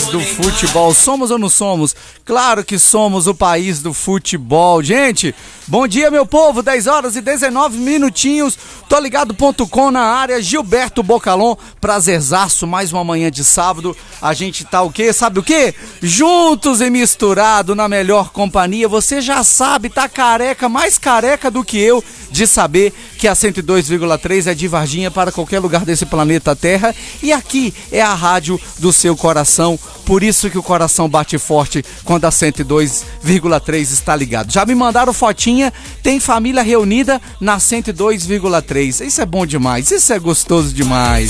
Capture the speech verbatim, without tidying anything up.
do futebol. Somos ou não somos? Claro que somos o país do futebol. Gente, bom dia, meu povo. dez horas e dezenove minutinhos. Tô ligado ponto com na área. Gilberto Bocalon, prazerzaço. Mais uma manhã de sábado. A gente tá o quê? Sabe o quê? Juntos e misturado na melhor companhia. Você já sabe, tá careca, mais careca do que eu, de saber que a cento e dois vírgula três é de Varginha para qualquer lugar desse planeta Terra. E aqui é a rádio do seu coração. Por isso que o coração bate forte quando a cento e dois vírgula três está ligado. Já me mandaram fotinha, tem família reunida na cento e dois vírgula três. Isso é bom demais, isso é gostoso demais.